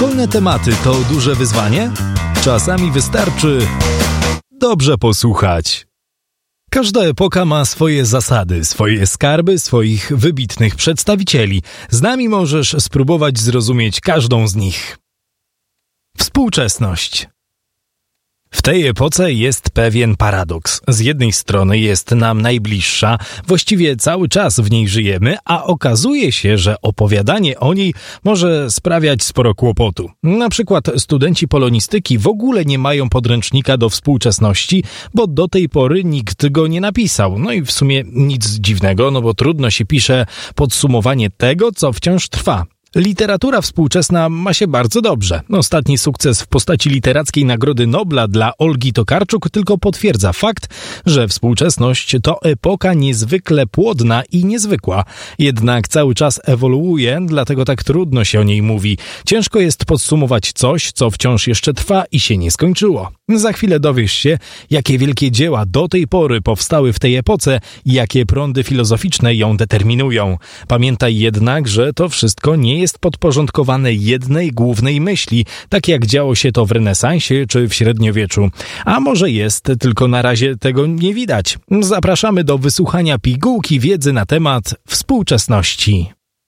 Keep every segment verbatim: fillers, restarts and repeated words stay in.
Szkolne tematy to duże wyzwanie? Czasami wystarczy dobrze posłuchać. Każda epoka ma swoje zasady, swoje skarby, swoich wybitnych przedstawicieli. Z nami możesz spróbować zrozumieć każdą z nich. Współczesność. W tej epoce jest pewien paradoks. Z jednej strony jest nam najbliższa, właściwie cały czas w niej żyjemy, a okazuje się, że opowiadanie o niej może sprawiać sporo kłopotu. Na przykład studenci polonistyki w ogóle nie mają podręcznika do współczesności, bo do tej pory nikt go nie napisał. No i w sumie nic dziwnego, no bo trudno się pisze podsumowanie tego, co wciąż trwa. Literatura współczesna ma się bardzo dobrze. Ostatni sukces w postaci literackiej Nagrody Nobla dla Olgi Tokarczuk tylko potwierdza fakt, że współczesność to epoka niezwykle płodna i niezwykła. Jednak cały czas ewoluuje, dlatego tak trudno się o niej mówi. Ciężko jest podsumować coś, co wciąż jeszcze trwa i się nie skończyło. Za chwilę dowiesz się, jakie wielkie dzieła do tej pory powstały w tej epoce i jakie prądy filozoficzne ją determinują. Pamiętaj jednak, że to wszystko nie jest podporządkowane jednej głównej myśli, tak jak działo się to w renesansie czy w średniowieczu. A może jest, tylko na razie tego nie widać. Zapraszamy do wysłuchania pigułki wiedzy na temat współczesności.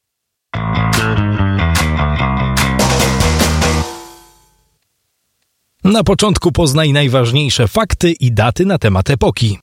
Na początku poznaj najważniejsze fakty i daty na temat epoki.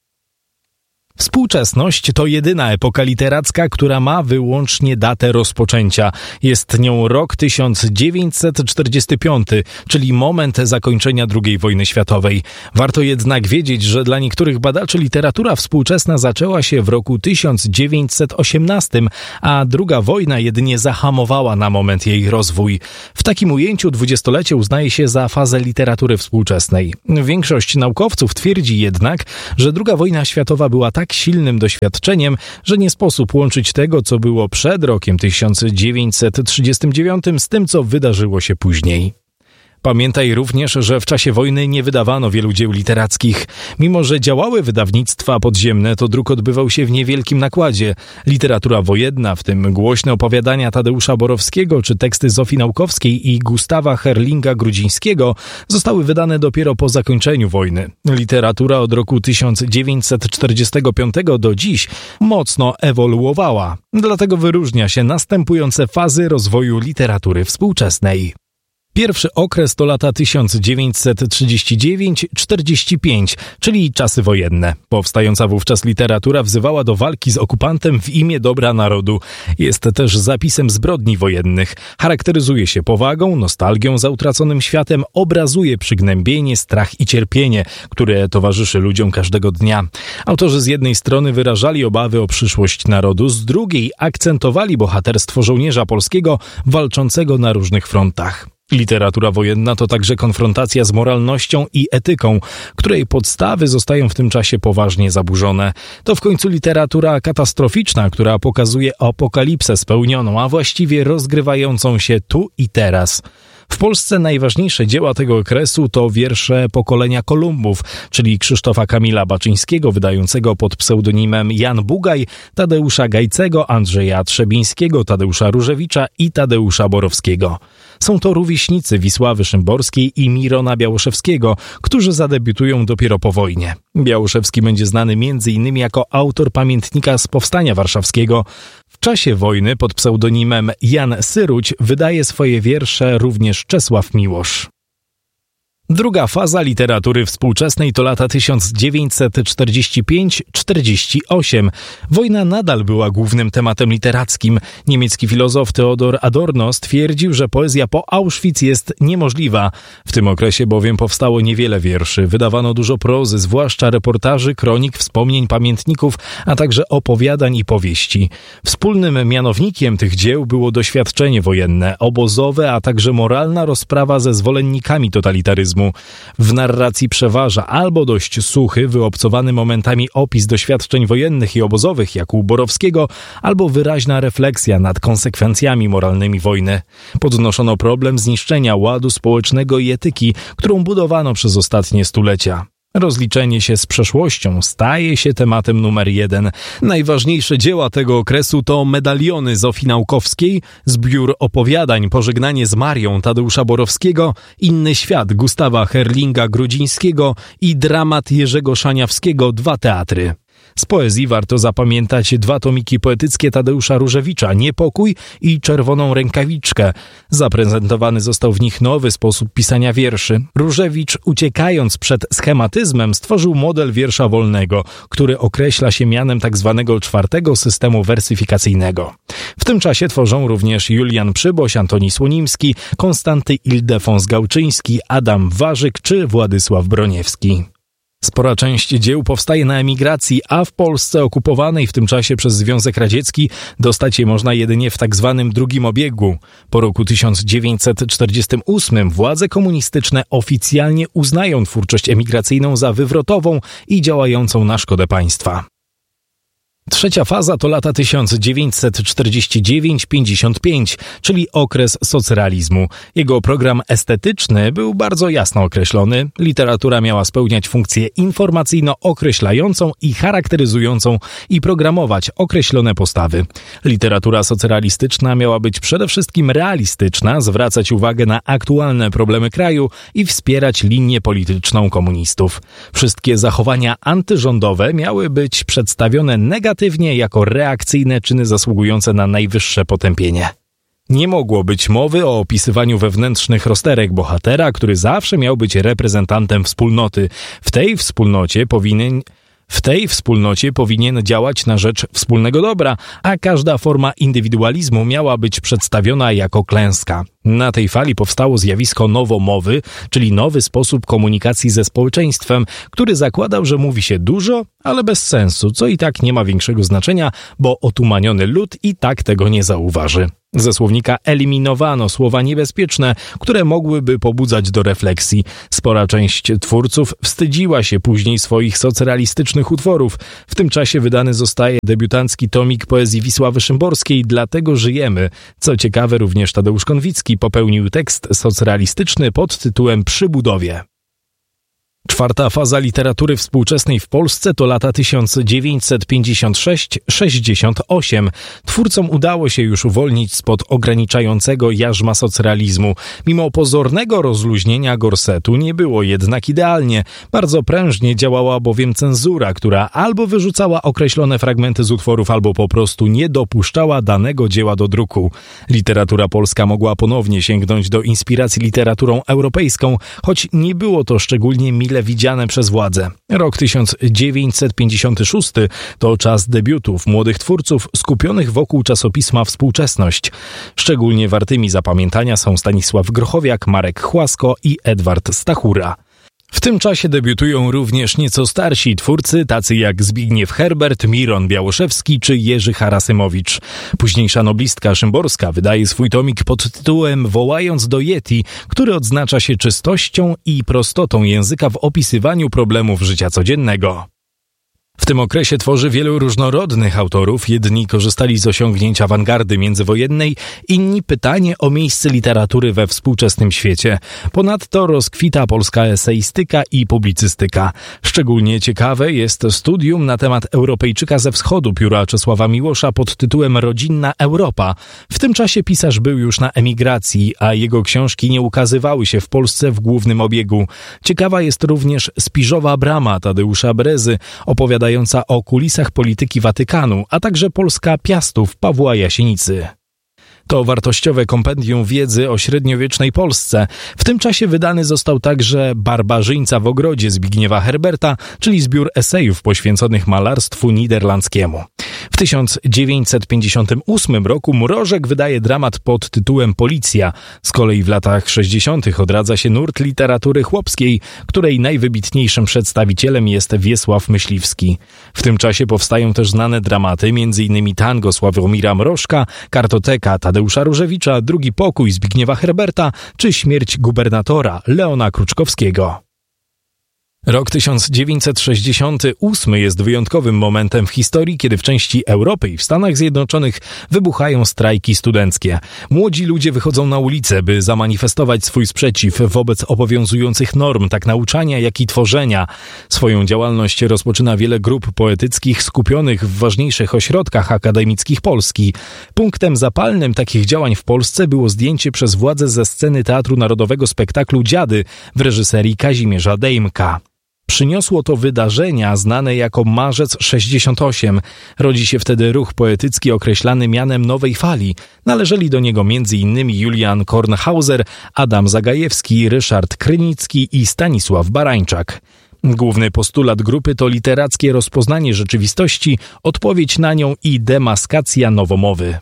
Współczesność to jedyna epoka literacka, która ma wyłącznie datę rozpoczęcia. Jest nią rok tysiąc dziewięćset czterdziesty piąty, czyli moment zakończenia drugiej wojny światowej. Warto jednak wiedzieć, że dla niektórych badaczy literatura współczesna zaczęła się w roku tysiąc dziewięćset osiemnastym, a druga wojna jedynie zahamowała na moment jej rozwój. W takim ujęciu dwudziestolecie uznaje się za fazę literatury współczesnej. Większość naukowców twierdzi jednak, że druga wojna światowa była tak silnym doświadczeniem, że nie sposób łączyć tego, co było przed rokiem tysiąc dziewięćset trzydziestym dziewiątym z tym, co wydarzyło się później. Pamiętaj również, że w czasie wojny nie wydawano wielu dzieł literackich. Mimo że działały wydawnictwa podziemne, to druk odbywał się w niewielkim nakładzie. Literatura wojenna, w tym głośne opowiadania Tadeusza Borowskiego czy teksty Zofii Naukowskiej i Gustawa Herlinga-Grudzińskiego, zostały wydane dopiero po zakończeniu wojny. Literatura od roku tysiąc dziewięćset czterdziestego piątego do dziś mocno ewoluowała. Dlatego wyróżnia się następujące fazy rozwoju literatury współczesnej. Pierwszy okres to lata tysiąc dziewięćset trzydziesty dziewiąty do czterdziestego piątego, czyli czasy wojenne. Powstająca wówczas literatura wzywała do walki z okupantem w imię dobra narodu. Jest też zapisem zbrodni wojennych. Charakteryzuje się powagą, nostalgią za utraconym światem, obrazuje przygnębienie, strach i cierpienie, które towarzyszy ludziom każdego dnia. Autorzy z jednej strony wyrażali obawy o przyszłość narodu, z drugiej akcentowali bohaterstwo żołnierza polskiego walczącego na różnych frontach. Literatura wojenna to także konfrontacja z moralnością i etyką, której podstawy zostają w tym czasie poważnie zaburzone. To w końcu literatura katastroficzna, która pokazuje apokalipsę spełnioną, a właściwie rozgrywającą się tu i teraz. W Polsce najważniejsze dzieła tego okresu to wiersze pokolenia Kolumbów, czyli Krzysztofa Kamila Baczyńskiego, wydającego pod pseudonimem Jan Bugaj, Tadeusza Gajcego, Andrzeja Trzebińskiego, Tadeusza Różewicza i Tadeusza Borowskiego. Są to rówieśnicy Wisławy Szymborskiej i Mirona Białoszewskiego, którzy zadebiutują dopiero po wojnie. Białoszewski będzie znany między innymi jako autor pamiętnika z Powstania Warszawskiego. W czasie wojny pod pseudonimem Jan Syruć wydaje swoje wiersze również Czesław Miłosz. Druga faza literatury współczesnej to lata tysiąc dziewięćset czterdziesty piąty do czterdziestego ósmego. Wojna nadal była głównym tematem literackim. Niemiecki filozof Theodor Adorno stwierdził, że poezja po Auschwitz jest niemożliwa. W tym okresie bowiem powstało niewiele wierszy. Wydawano dużo prozy, zwłaszcza reportaży, kronik, wspomnień, pamiętników, a także opowiadań i powieści. Wspólnym mianownikiem tych dzieł było doświadczenie wojenne, obozowe, a także moralna rozprawa ze zwolennikami totalitaryzmu. W narracji przeważa albo dość suchy, wyobcowany momentami opis doświadczeń wojennych i obozowych, jak u Borowskiego, albo wyraźna refleksja nad konsekwencjami moralnymi wojny. Podnoszono problem zniszczenia ładu społecznego i etyki, którą budowano przez ostatnie stulecia. Rozliczenie się z przeszłością staje się tematem numer jeden. Najważniejsze dzieła tego okresu to Medaliony Zofii Naukowskiej, zbiór opowiadań Pożegnanie z Marią Tadeusza Borowskiego, Inny świat Gustawa Herlinga-Grudzińskiego i dramat Jerzego Szaniawskiego Dwa teatry. Z poezji warto zapamiętać dwa tomiki poetyckie Tadeusza Różewicza, Niepokój i Czerwoną rękawiczkę. Zaprezentowany został w nich nowy sposób pisania wierszy. Różewicz, uciekając przed schematyzmem, stworzył model wiersza wolnego, który określa się mianem tzw. czwartego systemu wersyfikacyjnego. W tym czasie tworzą również Julian Przyboś, Antoni Słonimski, Konstanty Ildefons Gałczyński, Adam Warzyk czy Władysław Broniewski. Spora część dzieł powstaje na emigracji, a w Polsce okupowanej w tym czasie przez Związek Radziecki dostać je można jedynie w tak zwanym drugim obiegu. Po roku tysiąc dziewięćset czterdziestym ósmym władze komunistyczne oficjalnie uznają twórczość emigracyjną za wywrotową i działającą na szkodę państwa. Trzecia faza to lata tysiąc dziewięćset czterdziesty dziewiąty do pięćdziesiątego piątego, czyli okres socrealizmu. Jego program estetyczny był bardzo jasno określony. Literatura miała spełniać funkcję informacyjno-określającą i charakteryzującą i programować określone postawy. Literatura socrealistyczna miała być przede wszystkim realistyczna, zwracać uwagę na aktualne problemy kraju i wspierać linię polityczną komunistów. Wszystkie zachowania antyrządowe miały być przedstawione negatywnie jako reakcyjne czyny zasługujące na najwyższe potępienie. Nie mogło być mowy o opisywaniu wewnętrznych rozterek bohatera, który zawsze miał być reprezentantem wspólnoty. W tej wspólnocie powinien... W tej wspólnocie powinien działać na rzecz wspólnego dobra, a każda forma indywidualizmu miała być przedstawiona jako klęska. Na tej fali powstało zjawisko nowomowy, czyli nowy sposób komunikacji ze społeczeństwem, który zakładał, że mówi się dużo, ale bez sensu, co i tak nie ma większego znaczenia, bo otumaniony lud i tak tego nie zauważy. Ze słownika eliminowano słowa niebezpieczne, które mogłyby pobudzać do refleksji. Spora część twórców wstydziła się później swoich socrealistycznych utworów. W tym czasie wydany zostaje debiutancki tomik poezji Wisławy Szymborskiej Dlatego żyjemy. Co ciekawe, również Tadeusz Konwicki popełnił tekst socrealistyczny pod tytułem Przy budowie. Czwarta faza literatury współczesnej w Polsce to lata tysiąc dziewięćset pięćdziesiąty szósty do sześćdziesiątego ósmego. Twórcom udało się już uwolnić spod ograniczającego jarzma socrealizmu. Mimo pozornego rozluźnienia gorsetu nie było jednak idealnie. Bardzo prężnie działała bowiem cenzura, która albo wyrzucała określone fragmenty z utworów, albo po prostu nie dopuszczała danego dzieła do druku. Literatura polska mogła ponownie sięgnąć do inspiracji literaturą europejską, choć nie było to szczególnie mile widziane przez władze. Rok tysiąc dziewięćset pięćdziesiąty szósty to czas debiutów młodych twórców skupionych wokół czasopisma Współczesność. Szczególnie wartymi zapamiętania są Stanisław Grochowiak, Marek Chłasko i Edward Stachura. W tym czasie debiutują również nieco starsi twórcy, tacy jak Zbigniew Herbert, Miron Białoszewski czy Jerzy Harasymowicz. Późniejsza noblistka Szymborska wydaje swój tomik pod tytułem Wołając do Yeti, który odznacza się czystością i prostotą języka w opisywaniu problemów życia codziennego. W tym okresie tworzy wielu różnorodnych autorów. Jedni korzystali z osiągnięć awangardy międzywojennej, inni pytanie o miejsce literatury we współczesnym świecie. Ponadto rozkwita polska eseistyka i publicystyka. Szczególnie ciekawe jest studium na temat Europejczyka ze wschodu pióra Czesława Miłosza pod tytułem Rodzinna Europa. W tym czasie pisarz był już na emigracji, a jego książki nie ukazywały się w Polsce w głównym obiegu. Ciekawa jest również Spiżowa brama Tadeusza Brezy, opowiadająca o kulisach polityki Watykanu, a także Polska Piastów Pawła Jasienicy. To wartościowe kompendium wiedzy o średniowiecznej Polsce. W tym czasie wydany został także Barbarzyńca w ogrodzie Zbigniewa Herberta, czyli zbiór esejów poświęconych malarstwu niderlandzkiemu. W tysiąc dziewięćset pięćdziesiątym ósmym roku Mrożek wydaje dramat pod tytułem Policja. Z kolei w latach sześćdziesiątych odradza się nurt literatury chłopskiej, której najwybitniejszym przedstawicielem jest Wiesław Myśliwski. W tym czasie powstają też znane dramaty, m.in. Tango Sławomira Mrożka, Kartoteka Tadeusza Różewicza, Drugi pokój Zbigniewa Herberta czy Śmierć gubernatora Leona Kruczkowskiego. Rok tysiąc dziewięćset sześćdziesiąty ósmy jest wyjątkowym momentem w historii, kiedy w części Europy i w Stanach Zjednoczonych wybuchają strajki studenckie. Młodzi ludzie wychodzą na ulicę, by zamanifestować swój sprzeciw wobec obowiązujących norm, tak nauczania, jak i tworzenia. Swoją działalność rozpoczyna wiele grup poetyckich skupionych w ważniejszych ośrodkach akademickich Polski. Punktem zapalnym takich działań w Polsce było zdjęcie przez władze ze sceny Teatru Narodowego spektaklu Dziady w reżyserii Kazimierza Dejmka. Przyniosło to wydarzenia znane jako Marzec sześćdziesiąt osiem. Rodzi się wtedy ruch poetycki określany mianem Nowej Fali. Należeli do niego między innymi Julian Kornhauser, Adam Zagajewski, Ryszard Krynicki i Stanisław Barańczak. Główny postulat grupy to literackie rozpoznanie rzeczywistości, odpowiedź na nią i demaskacja nowomowy.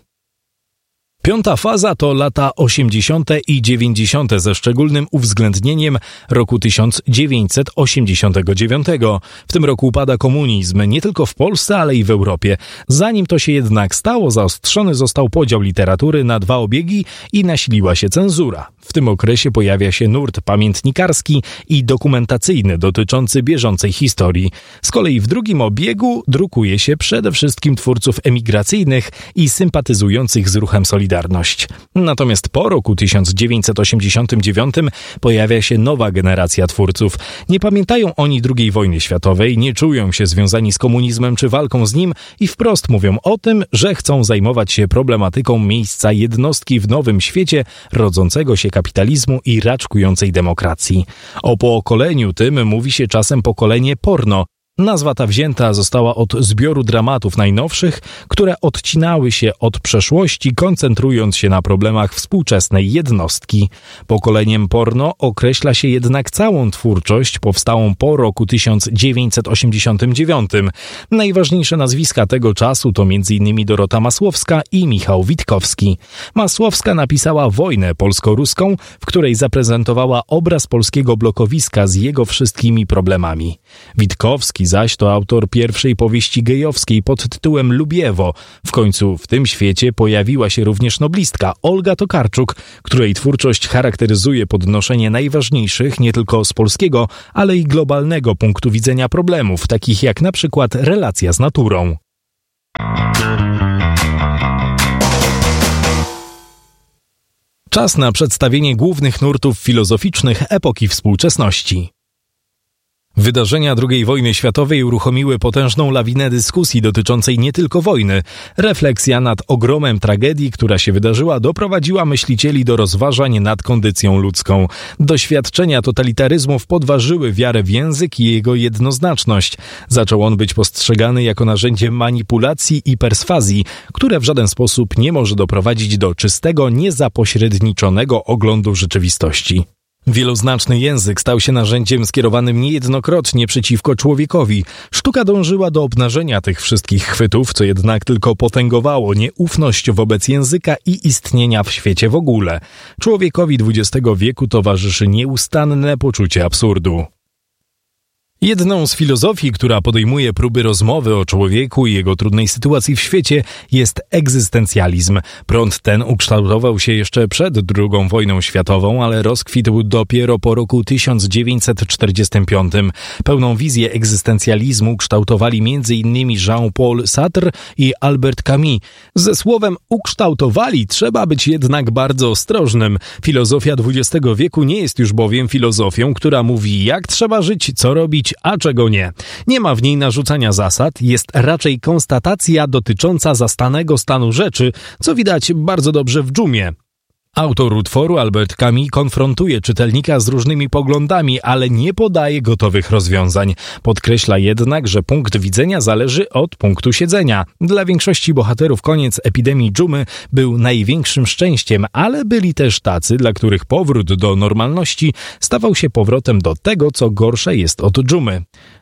Piąta faza to lata osiemdziesiąte i dziewięćdziesiąte ze szczególnym uwzględnieniem roku tysiąc dziewięćset osiemdziesiątego dziewiątego. W tym roku upada komunizm nie tylko w Polsce, ale i w Europie. Zanim to się jednak stało, zaostrzony został podział literatury na dwa obiegi i nasiliła się cenzura. W tym okresie pojawia się nurt pamiętnikarski i dokumentacyjny dotyczący bieżącej historii. Z kolei w drugim obiegu drukuje się przede wszystkim twórców emigracyjnych i sympatyzujących z ruchem Solidarność. Natomiast po roku tysiąc dziewięćset osiemdziesiątym dziewiątym pojawia się nowa generacja twórców. Nie pamiętają oni drugiej wojny światowej, nie czują się związani z komunizmem czy walką z nim i wprost mówią o tym, że chcą zajmować się problematyką miejsca jednostki w nowym świecie rodzącego się kapitalizmu i raczkującej demokracji. O pokoleniu tym mówi się czasem pokolenie porno. Nazwa ta wzięta została od zbioru dramatów najnowszych, które odcinały się od przeszłości, koncentrując się na problemach współczesnej jednostki. Pokoleniem porno określa się jednak całą twórczość powstałą po roku tysiąc dziewięćset osiemdziesiątym dziewiątym. Najważniejsze nazwiska tego czasu to między innymi Dorota Masłowska i Michał Witkowski. Masłowska napisała Wojnę polsko-ruską, w której zaprezentowała obraz polskiego blokowiska z jego wszystkimi problemami. Witkowski zaś to autor pierwszej powieści gejowskiej pod tytułem Lubiewo. W końcu w tym świecie pojawiła się również noblistka Olga Tokarczuk, której twórczość charakteryzuje podnoszenie najważniejszych nie tylko z polskiego, ale i globalnego punktu widzenia problemów, takich jak na przykład relacja z naturą. Czas na przedstawienie głównych nurtów filozoficznych epoki współczesności. Wydarzenia drugiej wojny światowej uruchomiły potężną lawinę dyskusji dotyczącej nie tylko wojny. Refleksja nad ogromem tragedii, która się wydarzyła, doprowadziła myślicieli do rozważań nad kondycją ludzką. Doświadczenia totalitaryzmów podważyły wiarę w język i jego jednoznaczność. Zaczął on być postrzegany jako narzędzie manipulacji i perswazji, które w żaden sposób nie może doprowadzić do czystego, niezapośredniczonego oglądu rzeczywistości. Wieloznaczny język stał się narzędziem skierowanym niejednokrotnie przeciwko człowiekowi. Sztuka dążyła do obnażenia tych wszystkich chwytów, co jednak tylko potęgowało nieufność wobec języka i istnienia w świecie w ogóle. Człowiekowi dwudziestego wieku towarzyszy nieustanne poczucie absurdu. Jedną z filozofii, która podejmuje próby rozmowy o człowieku i jego trudnej sytuacji w świecie, jest egzystencjalizm. Prąd ten ukształtował się jeszcze przed drugą wojną światową, ale rozkwitł dopiero po roku tysiąc dziewięćset czterdziestym piątym. Pełną wizję egzystencjalizmu kształtowali między innymi Jean-Paul Sartre i Albert Camus. Ze słowem ukształtowali trzeba być jednak bardzo ostrożnym. Filozofia dwudziestego wieku nie jest już bowiem filozofią, która mówi, jak trzeba żyć, co robić, a czego nie. Nie ma w niej narzucania zasad, jest raczej konstatacja dotycząca zastanego stanu rzeczy, co widać bardzo dobrze w Dżumie. Autor utworu Albert Camus konfrontuje czytelnika z różnymi poglądami, ale nie podaje gotowych rozwiązań. Podkreśla jednak, że punkt widzenia zależy od punktu siedzenia. Dla większości bohaterów koniec epidemii dżumy był największym szczęściem, ale byli też tacy, dla których powrót do normalności stawał się powrotem do tego, co gorsze jest od dżumy.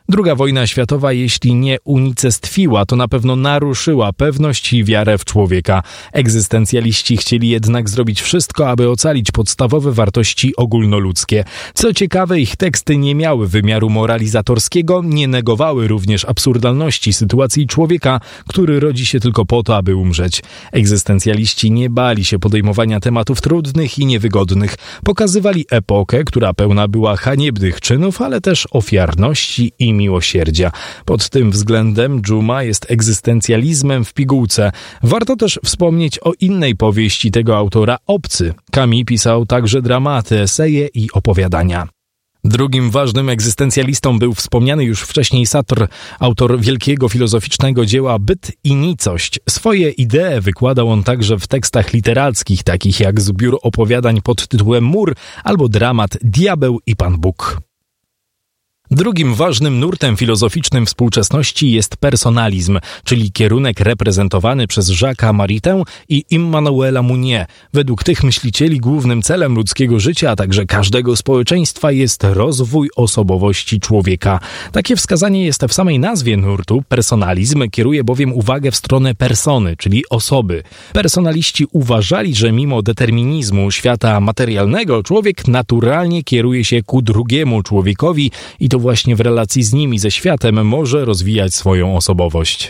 Druga wojna światowa, jeśli nie unicestwiła, to na pewno naruszyła pewność i wiarę w człowieka. Egzystencjaliści chcieli jednak zrobić wszystko, aby ocalić podstawowe wartości ogólnoludzkie. Co ciekawe, ich teksty nie miały wymiaru moralizatorskiego, nie negowały również absurdalności sytuacji człowieka, który rodzi się tylko po to, aby umrzeć. Egzystencjaliści nie bali się podejmowania tematów trudnych i niewygodnych. Pokazywali epokę, która pełna była haniebnych czynów, ale też ofiarności i miłosierdzia. Pod tym względem Dżuma jest egzystencjalizmem w pigułce. Warto też wspomnieć o innej powieści tego autora, Obcy. Camus pisał także dramaty, eseje i opowiadania. Drugim ważnym egzystencjalistą był wspomniany już wcześniej Sartre, autor wielkiego filozoficznego dzieła Byt i nicość. Swoje idee wykładał on także w tekstach literackich, takich jak zbiór opowiadań pod tytułem Mur albo dramat Diabeł i Pan Bóg. Drugim ważnym nurtem filozoficznym współczesności jest personalizm, czyli kierunek reprezentowany przez Jacques'a Maritain i Immanuela Mounier. Według tych myślicieli głównym celem ludzkiego życia, a także każdego społeczeństwa jest rozwój osobowości człowieka. Takie wskazanie jest w samej nazwie nurtu. Personalizm kieruje bowiem uwagę w stronę persony, czyli osoby. Personaliści uważali, że mimo determinizmu świata materialnego człowiek naturalnie kieruje się ku drugiemu człowiekowi i to właśnie w relacji z nimi, ze światem, może rozwijać swoją osobowość.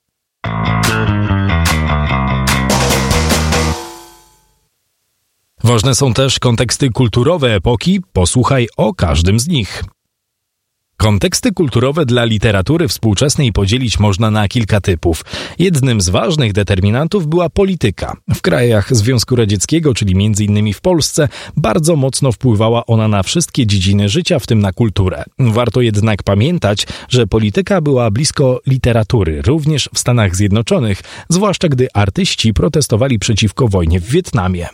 Ważne są też konteksty kulturowe epoki. Posłuchaj o każdym z nich. Konteksty kulturowe dla literatury współczesnej podzielić można na kilka typów. Jednym z ważnych determinantów była polityka. W krajach Związku Radzieckiego, czyli między innymi w Polsce, bardzo mocno wpływała ona na wszystkie dziedziny życia, w tym na kulturę. Warto jednak pamiętać, że polityka była blisko literatury, również w Stanach Zjednoczonych, zwłaszcza gdy artyści protestowali przeciwko wojnie w Wietnamie.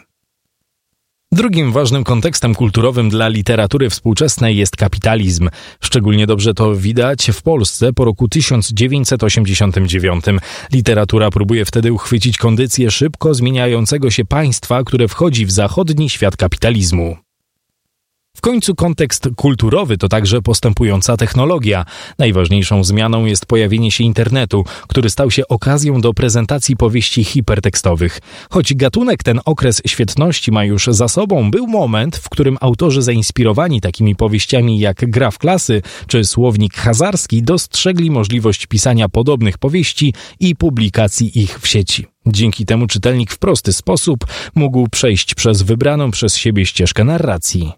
Drugim ważnym kontekstem kulturowym dla literatury współczesnej jest kapitalizm. Szczególnie dobrze to widać w Polsce po roku tysiąc dziewięćset osiemdziesiątym dziewiątym. Literatura próbuje wtedy uchwycić kondycję szybko zmieniającego się państwa, które wchodzi w zachodni świat kapitalizmu. W końcu kontekst kulturowy to także postępująca technologia. Najważniejszą zmianą jest pojawienie się internetu, który stał się okazją do prezentacji powieści hipertekstowych. Choć gatunek ten okres świetności ma już za sobą, był moment, w którym autorzy zainspirowani takimi powieściami jak Gra w klasy czy Słownik hazarski dostrzegli możliwość pisania podobnych powieści i publikacji ich w sieci. Dzięki temu czytelnik w prosty sposób mógł przejść przez wybraną przez siebie ścieżkę narracji.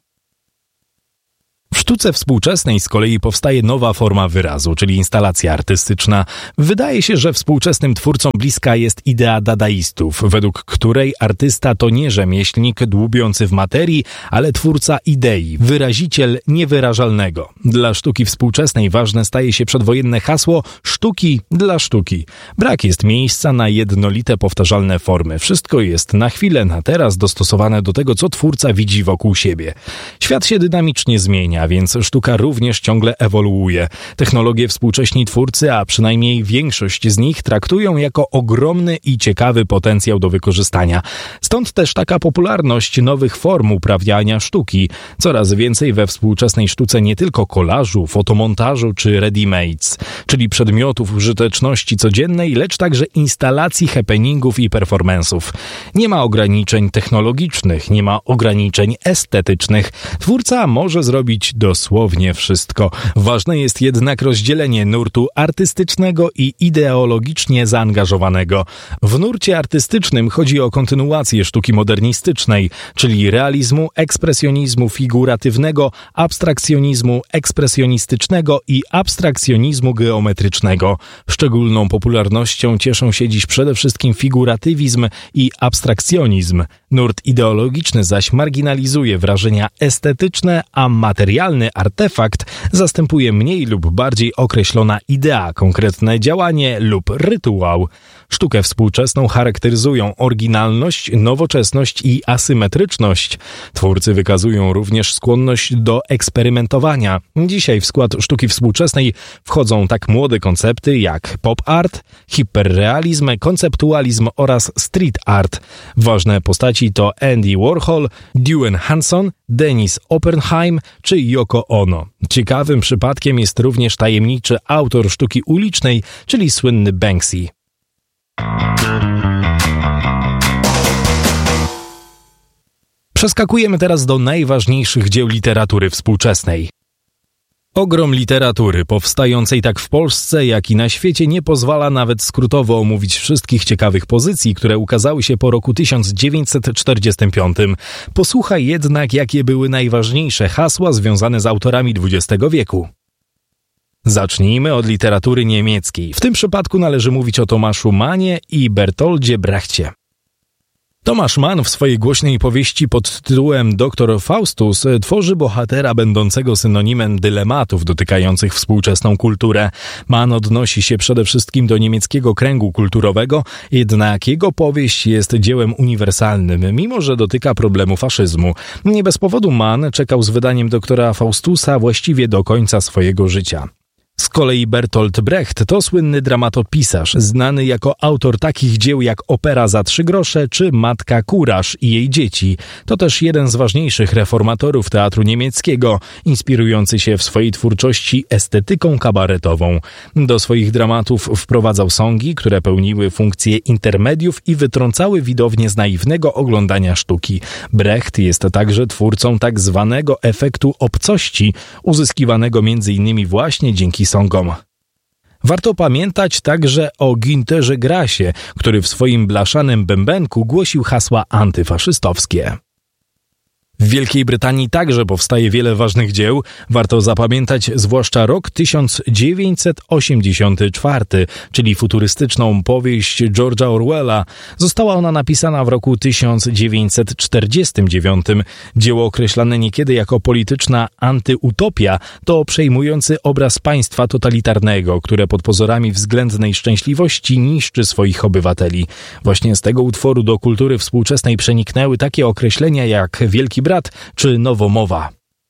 W sztuce współczesnej z kolei powstaje nowa forma wyrazu, czyli instalacja artystyczna. Wydaje się, że współczesnym twórcom bliska jest idea dadaistów, według której artysta to nie rzemieślnik dłubiący w materii, ale twórca idei, wyraziciel niewyrażalnego. Dla sztuki współczesnej ważne staje się przedwojenne hasło sztuki dla sztuki. Brak jest miejsca na jednolite, powtarzalne formy. Wszystko jest na chwilę, na teraz dostosowane do tego, co twórca widzi wokół siebie. Świat się dynamicznie zmienia, więc sztuka również ciągle ewoluuje. Technologie współcześni twórcy, a przynajmniej większość z nich, traktują jako ogromny i ciekawy potencjał do wykorzystania. Stąd też taka popularność nowych form uprawiania sztuki. Coraz więcej we współczesnej sztuce nie tylko kolażu, fotomontażu czy ready-mades, czyli przedmiotów użyteczności codziennej, lecz także instalacji, happeningów i performance'ów. Nie ma ograniczeń technologicznych, nie ma ograniczeń estetycznych. Twórca może zrobić dosłownie wszystko. Ważne jest jednak rozdzielenie nurtu artystycznego i ideologicznie zaangażowanego. W nurcie artystycznym chodzi o kontynuację sztuki modernistycznej, czyli realizmu, ekspresjonizmu figuratywnego, abstrakcjonizmu ekspresjonistycznego i abstrakcjonizmu geometrycznego. Szczególną popularnością cieszą się dziś przede wszystkim figuratywizm i abstrakcjonizm. Nurt ideologiczny zaś marginalizuje wrażenia estetyczne, a materialny artefakt zastępuje mniej lub bardziej określona idea, konkretne działanie lub rytuał. Sztukę współczesną charakteryzują oryginalność, nowoczesność i asymetryczność. Twórcy wykazują również skłonność do eksperymentowania. Dzisiaj w skład sztuki współczesnej wchodzą tak młode koncepty jak pop art, hiperrealizm, konceptualizm oraz street art. Ważne postaci to Andy Warhol, Dewey Hanson, Dennis Oppenheim czy Yoko Ono. Ciekawym przypadkiem jest również tajemniczy autor sztuki ulicznej, czyli słynny Banksy. Przeskakujemy teraz do najważniejszych dzieł literatury współczesnej. Ogrom literatury powstającej tak w Polsce, jak i na świecie nie pozwala nawet skrótowo omówić wszystkich ciekawych pozycji, które ukazały się po roku tysiąc dziewięćset czterdziestym piątym. Posłuchaj jednak, jakie były najważniejsze hasła związane z autorami dwudziestego wieku. Zacznijmy od literatury niemieckiej. W tym przypadku należy mówić o Tomaszu Mannie i Bertoldzie Brechcie. Tomasz Mann w swojej głośnej powieści pod tytułem Doktor Faustus tworzy bohatera będącego synonimem dylematów dotykających współczesną kulturę. Mann odnosi się przede wszystkim do niemieckiego kręgu kulturowego, jednak jego powieść jest dziełem uniwersalnym, mimo że dotyka problemu faszyzmu. Nie bez powodu Mann czekał z wydaniem Doktora Faustusa właściwie do końca swojego życia. Z kolei Bertolt Brecht to słynny dramatopisarz, znany jako autor takich dzieł jak Opera za trzy grosze czy Matka Kurasz i jej dzieci. To też jeden z ważniejszych reformatorów teatru niemieckiego, inspirujący się w swojej twórczości estetyką kabaretową. Do swoich dramatów wprowadzał songi, które pełniły funkcję intermediów i wytrącały widownię z naiwnego oglądania sztuki. Brecht jest także twórcą tak zwanego efektu obcości, uzyskiwanego między innymi właśnie dzięki songom. Warto pamiętać także o Günterze Grassie, który w swoim blaszanym bębenku głosił hasła antyfaszystowskie. W Wielkiej Brytanii także powstaje wiele ważnych dzieł. Warto zapamiętać zwłaszcza rok tysiąc dziewięćset osiemdziesiąty czwarty, czyli futurystyczną powieść George'a Orwella. Została ona napisana w roku tysiąc dziewięćset czterdziestym dziewiątym. Dzieło określane niekiedy jako polityczna antyutopia to przejmujący obraz państwa totalitarnego, które pod pozorami względnej szczęśliwości niszczy swoich obywateli. Właśnie z tego utworu do kultury współczesnej przeniknęły takie określenia jak Wielki Brat czy Nowomowa.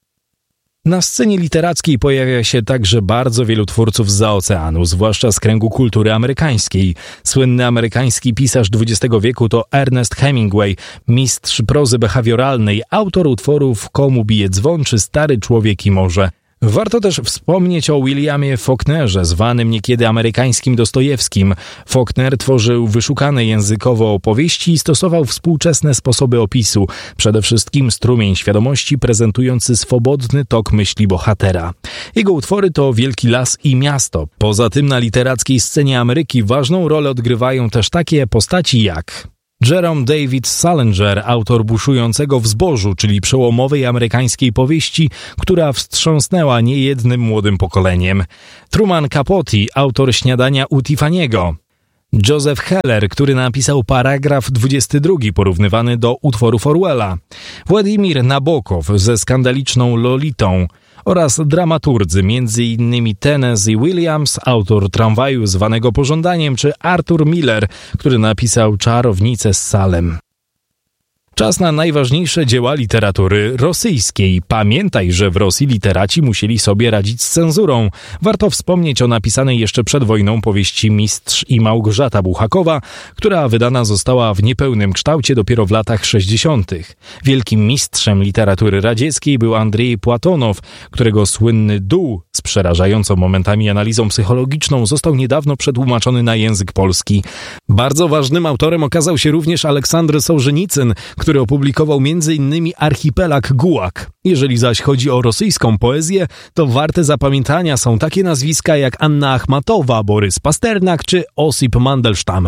Na scenie literackiej pojawia się także bardzo wielu twórców zza oceanu, zwłaszcza z kręgu kultury amerykańskiej. Słynny amerykański pisarz dwudziestego wieku to Ernest Hemingway, mistrz prozy behawioralnej, autor utworów Komu bije dzwon czy Stary człowiek i morze. Warto też wspomnieć o Williamie Faulknerze, zwanym niekiedy amerykańskim Dostojewskim. Faulkner tworzył wyszukane językowo opowieści i stosował współczesne sposoby opisu, przede wszystkim strumień świadomości prezentujący swobodny tok myśli bohatera. Jego utwory to Wielki las i miasto. Poza tym na literackiej scenie Ameryki ważną rolę odgrywają też takie postaci jak Jerome David Salinger, autor Buszującego w zbożu, czyli przełomowej amerykańskiej powieści, która wstrząsnęła niejednym młodym pokoleniem. Truman Capote, autor Śniadania u Tiffany'ego. Joseph Heller, który napisał paragraf dwudziesty drugi porównywany do utworów Orwella. Władimir Nabokow ze skandaliczną Lolitą. Oraz dramaturdzy, między innymi Tennessee Williams, autor Tramwaju zwanego Pożądaniem, czy Arthur Miller, który napisał Czarownicę z Salem. Czas na najważniejsze dzieła literatury rosyjskiej. Pamiętaj, że w Rosji literaci musieli sobie radzić z cenzurą. Warto wspomnieć o napisanej jeszcze przed wojną powieści Mistrz i Małgorzata Buchakowa, która wydana została w niepełnym kształcie dopiero w latach sześćdziesiątych. Wielkim mistrzem literatury radzieckiej był Andrzej Płatonow, którego słynny Dół z przerażającą momentami analizą psychologiczną został niedawno przetłumaczony na język polski. Bardzo ważnym autorem okazał się również Aleksandr Sołżenicyn, który opublikował między innymi Archipelag Gułag. Jeżeli zaś chodzi o rosyjską poezję, to warte zapamiętania są takie nazwiska jak Anna Achmatowa, Borys Pasternak czy Osip Mandelstam.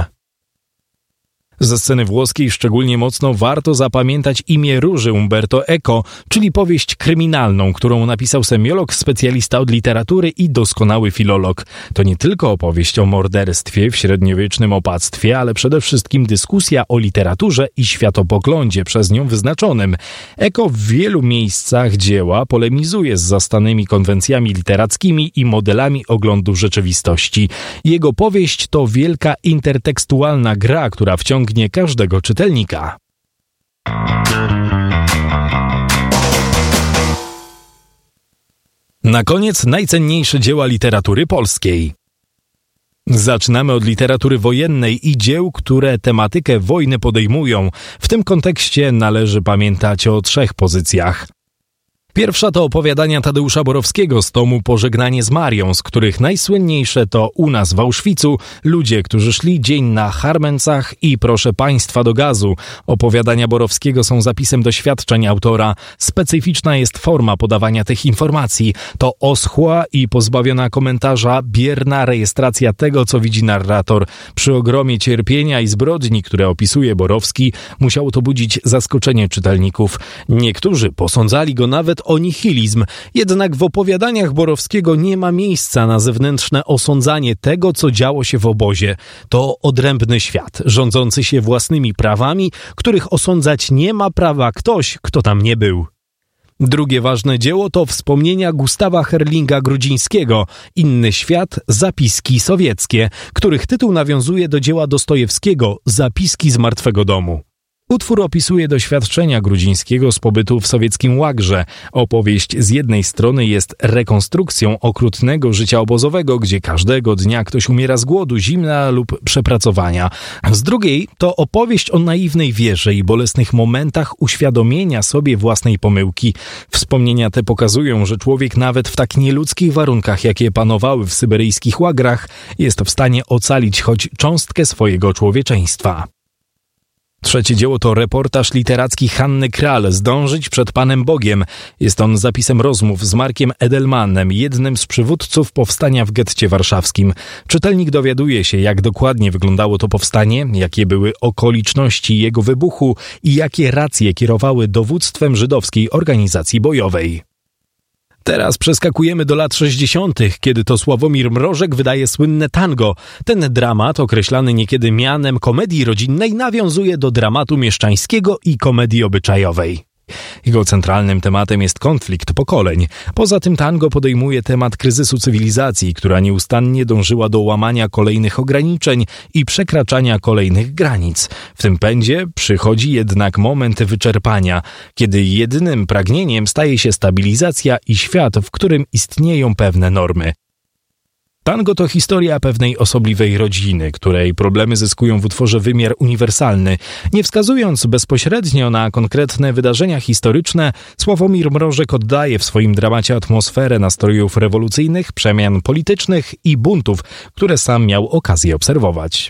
Ze sceny włoskiej szczególnie mocno warto zapamiętać imię Róży Umberto Eco, czyli powieść kryminalną, którą napisał semiolog, specjalista od literatury i doskonały filolog. To nie tylko opowieść o morderstwie w średniowiecznym opactwie, ale przede wszystkim dyskusja o literaturze i światopoglądzie przez nią wyznaczonym. Eco w wielu miejscach dzieła polemizuje z zastanymi konwencjami literackimi i modelami oglądu rzeczywistości. Jego powieść to wielka intertekstualna gra, która wciągnie każdego czytelnika. Na koniec najcenniejsze dzieła literatury polskiej. Zaczynamy od literatury wojennej i dzieł, które tematykę wojny podejmują. W tym kontekście należy pamiętać o trzech pozycjach. Pierwsza to opowiadania Tadeusza Borowskiego z tomu Pożegnanie z Marią, z których najsłynniejsze to U nas w Auschwitzu, Ludzie, którzy szli, Dzień na Harmencach i Proszę Państwa do gazu. Opowiadania Borowskiego są zapisem doświadczeń autora. Specyficzna jest forma podawania tych informacji. To oschła i pozbawiona komentarza, bierna rejestracja tego, co widzi narrator. Przy ogromie cierpienia i zbrodni, które opisuje Borowski, musiało to budzić zaskoczenie czytelników. Niektórzy posądzali go nawet o nihilizm, jednak w opowiadaniach Borowskiego nie ma miejsca na zewnętrzne osądzanie tego, co działo się w obozie. To odrębny świat, rządzący się własnymi prawami, których osądzać nie ma prawa ktoś, kto tam nie był. Drugie ważne dzieło to wspomnienia Gustawa Herlinga-Grudzińskiego, Inny świat, zapiski sowieckie, których tytuł nawiązuje do dzieła Dostojewskiego, Zapiski z martwego domu. Utwór opisuje doświadczenia Grudzińskiego z pobytu w sowieckim łagrze. Opowieść z jednej strony jest rekonstrukcją okrutnego życia obozowego, gdzie każdego dnia ktoś umiera z głodu, zimna lub przepracowania. Z drugiej to opowieść o naiwnej wierze i bolesnych momentach uświadomienia sobie własnej pomyłki. Wspomnienia te pokazują, że człowiek nawet w tak nieludzkich warunkach, jakie panowały w syberyjskich łagrach, jest w stanie ocalić choć cząstkę swojego człowieczeństwa. Trzecie dzieło to reportaż literacki Hanny Kral Zdążyć przed Panem Bogiem. Jest on zapisem rozmów z Markiem Edelmanem, jednym z przywódców powstania w getcie warszawskim. Czytelnik dowiaduje się, jak dokładnie wyglądało to powstanie, jakie były okoliczności jego wybuchu i jakie racje kierowały dowództwem żydowskiej organizacji bojowej. Teraz przeskakujemy do lat sześćdziesiątych, kiedy to Sławomir Mrożek wydaje słynne Tango. Ten dramat, określany niekiedy mianem komedii rodzinnej, nawiązuje do dramatu mieszczańskiego i komedii obyczajowej. Jego centralnym tematem jest konflikt pokoleń. Poza tym Tango podejmuje temat kryzysu cywilizacji, która nieustannie dążyła do łamania kolejnych ograniczeń i przekraczania kolejnych granic. W tym pędzie przychodzi jednak moment wyczerpania, kiedy jedynym pragnieniem staje się stabilizacja i świat, w którym istnieją pewne normy. Tango to historia pewnej osobliwej rodziny, której problemy zyskują w utworze wymiar uniwersalny. Nie wskazując bezpośrednio na konkretne wydarzenia historyczne, Sławomir Mrożek oddaje w swoim dramacie atmosferę nastrojów rewolucyjnych, przemian politycznych i buntów, które sam miał okazję obserwować.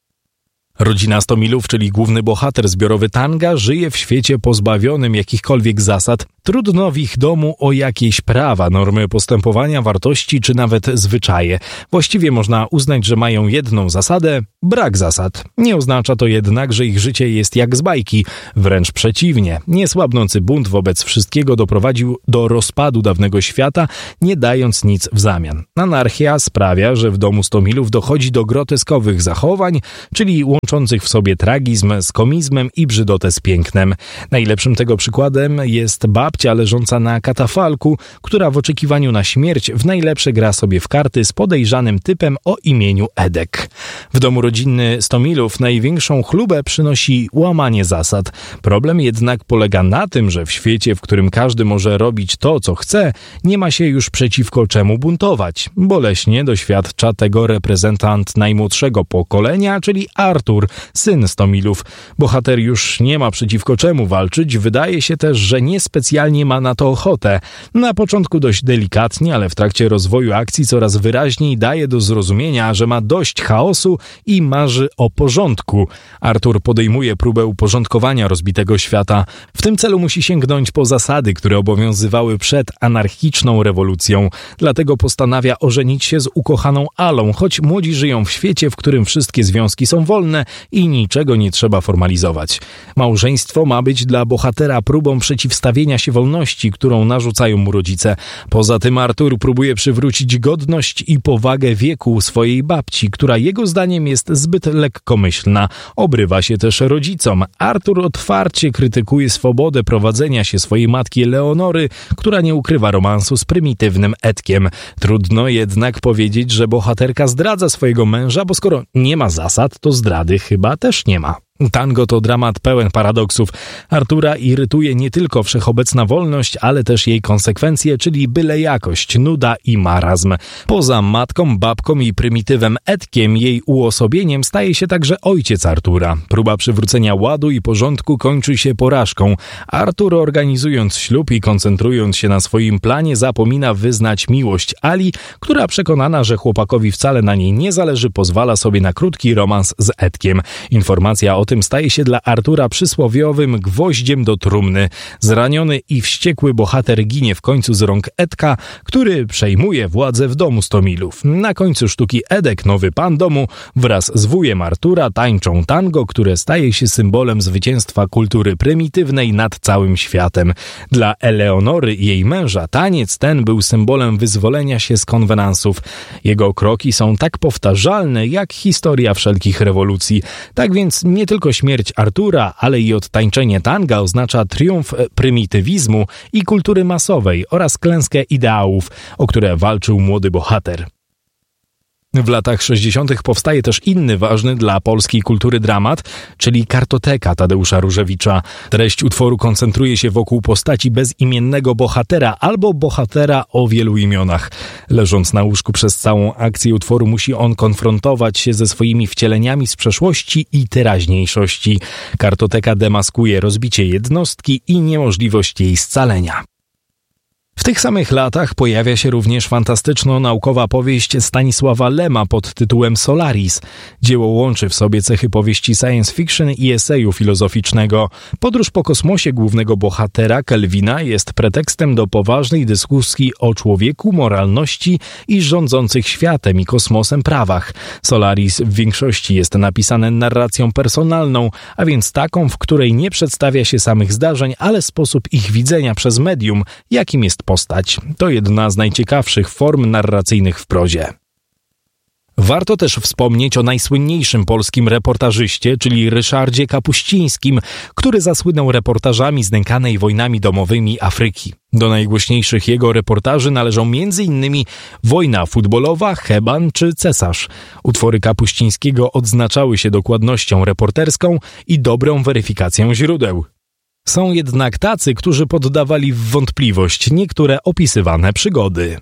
Rodzina Stomilów, czyli główny bohater zbiorowy Tanga, żyje w świecie pozbawionym jakichkolwiek zasad. Trudno w ich domu o jakieś prawa, normy postępowania, wartości czy nawet zwyczaje. Właściwie można uznać, że mają jedną zasadę – brak zasad. Nie oznacza to jednak, że ich życie jest jak z bajki. Wręcz przeciwnie. Niesłabnący bunt wobec wszystkiego doprowadził do rozpadu dawnego świata, nie dając nic w zamian. Anarchia sprawia, że w domu Stomilów dochodzi do groteskowych zachowań, czyli łączących w sobie tragizm z komizmem i brzydotę z pięknem. Najlepszym tego przykładem jest babcia leżąca na katafalku, która w oczekiwaniu na śmierć w najlepsze gra sobie w karty z podejrzanym typem o imieniu Edek. W domu rodzinny Stomilów największą chlubę przynosi łamanie zasad. Problem jednak polega na tym, że w świecie, w którym każdy może robić to, co chce, nie ma się już przeciwko czemu buntować. Boleśnie doświadcza tego reprezentant najmłodszego pokolenia, czyli Artur, syn Stomilów. Bohater już nie ma przeciwko czemu walczyć, wydaje się też, że niespecjalnie ma na to ochotę. Na początku dość delikatnie, ale w trakcie rozwoju akcji coraz wyraźniej daje do zrozumienia, że ma dość chaosu i marzy o porządku. Artur podejmuje próbę uporządkowania rozbitego świata. W tym celu musi sięgnąć po zasady, które obowiązywały przed anarchiczną rewolucją. Dlatego postanawia ożenić się z ukochaną Alą, choć młodzi żyją w świecie, w którym wszystkie związki są wolne i niczego nie trzeba formalizować. Małżeństwo ma być dla bohatera próbą przeciwstawienia się wolności, którą narzucają mu rodzice. Poza tym Artur próbuje przywrócić godność i powagę wieku swojej babci, która jego zdaniem jest zbyt lekkomyślna. Obrywa się też rodzicom. Artur otwarcie krytykuje swobodę prowadzenia się swojej matki Leonory, która nie ukrywa romansu z prymitywnym Edkiem. Trudno jednak powiedzieć, że bohaterka zdradza swojego męża, bo skoro nie ma zasad, to zdrady chyba też nie ma. Tango to dramat pełen paradoksów. Artura irytuje nie tylko wszechobecna wolność, ale też jej konsekwencje, czyli byle jakość, nuda i marazm. Poza matką, babką i prymitywem Edkiem, jej uosobieniem staje się także ojciec Artura. Próba przywrócenia ładu i porządku kończy się porażką. Artur, organizując ślub i koncentrując się na swoim planie, zapomina wyznać miłość Ali, która przekonana, że chłopakowi wcale na niej nie zależy, pozwala sobie na krótki romans z Edkiem. Informacja o tym staje się dla Artura przysłowiowym gwoździem do trumny. Zraniony i wściekły bohater ginie w końcu z rąk Edka, który przejmuje władzę w domu Stomilów. Na końcu sztuki Edek, nowy pan domu, wraz z wujem Artura tańczą tango, które staje się symbolem zwycięstwa kultury prymitywnej nad całym światem. Dla Eleonory i jej męża taniec ten był symbolem wyzwolenia się z konwenansów. Jego kroki są tak powtarzalne jak historia wszelkich rewolucji. Tak więc nie tylko śmierć Artura, ale i odtańczenie tanga oznacza triumf prymitywizmu i kultury masowej oraz klęskę ideałów, o które walczył młody bohater. W latach sześćdziesiątych powstaje też inny ważny dla polskiej kultury dramat, czyli Kartoteka Tadeusza Różewicza. Treść utworu koncentruje się wokół postaci bezimiennego bohatera albo bohatera o wielu imionach. Leżąc na łóżku przez całą akcję utworu musi on konfrontować się ze swoimi wcieleniami z przeszłości i teraźniejszości. Kartoteka demaskuje rozbicie jednostki i niemożliwość jej scalenia. W tych samych latach pojawia się również fantastyczno-naukowa powieść Stanisława Lema pod tytułem Solaris. Dzieło łączy w sobie cechy powieści science fiction i eseju filozoficznego. Podróż po kosmosie głównego bohatera, Kelvina, jest pretekstem do poważnej dyskusji o człowieku, moralności i rządzących światem i kosmosem prawach. Solaris w większości jest napisane narracją personalną, a więc taką, w której nie przedstawia się samych zdarzeń, ale sposób ich widzenia przez medium, jakim jest postać. To jedna z najciekawszych form narracyjnych w prozie. Warto też wspomnieć o najsłynniejszym polskim reportażyście, czyli Ryszardzie Kapuścińskim, który zasłynął reportażami z nękanej wojnami domowymi Afryki. Do najgłośniejszych jego reportaży należą między innymi Wojna futbolowa, Heban czy Cesarz. Utwory Kapuścińskiego odznaczały się dokładnością reporterską i dobrą weryfikacją źródeł. Są jednak tacy, którzy poddawali w wątpliwość niektóre opisywane przygody.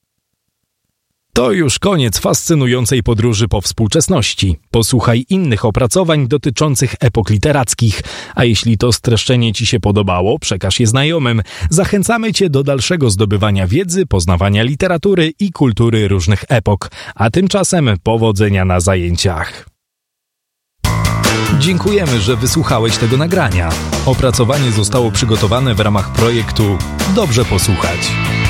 To już koniec fascynującej podróży po współczesności. Posłuchaj innych opracowań dotyczących epok literackich, a jeśli to streszczenie Ci się podobało, przekaż je znajomym. Zachęcamy Cię do dalszego zdobywania wiedzy, poznawania literatury i kultury różnych epok, a tymczasem powodzenia na zajęciach. Dziękujemy, że wysłuchałeś tego nagrania. Opracowanie zostało przygotowane w ramach projektu Dobrze Posłuchać.